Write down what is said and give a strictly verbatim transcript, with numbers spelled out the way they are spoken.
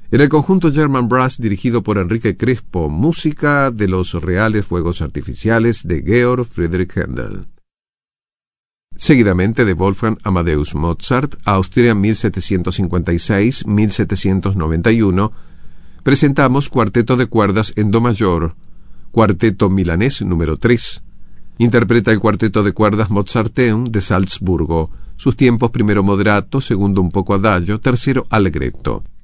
En el conjunto German Brass, dirigido por Enrique Crespo, música de los Reales Fuegos Artificiales de Georg Friedrich Händel. Seguidamente de Wolfgang Amadeus Mozart, Austria mil setecientos cincuenta y seis a mil setecientos noventa y uno, presentamos Cuarteto de cuerdas en Do mayor, Cuarteto milanés número tres. Interpreta el Cuarteto de cuerdas Mozarteum de Salzburgo, sus tiempos primero moderato, segundo un poco adagio, tercero allegretto.